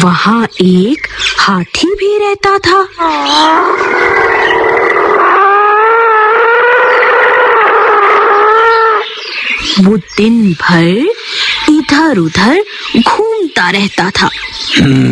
वहाँ एक हाथी भी रहता था। वो दिन भर इधर उधर घूमता रहता था।